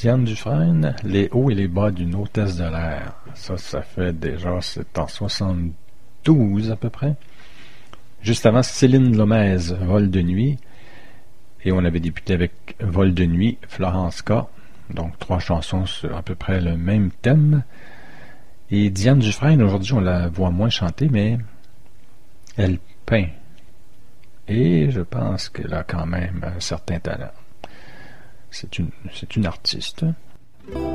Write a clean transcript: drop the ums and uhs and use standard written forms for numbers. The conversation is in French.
Diane Dufresne, Les hauts et les bas d'une hôtesse de l'air. Ça fait déjà, c'est en 72 à peu près. Juste avant, Céline Lomez, Vol de nuit. Et on avait débuté avec Vol de nuit, Florence K. Donc 3 chansons sur à peu près le même thème. Et Diane Dufresne, aujourd'hui, on la voit moins chanter, mais elle peint. Et je pense qu'elle a quand même un certain talent. C'est une artiste.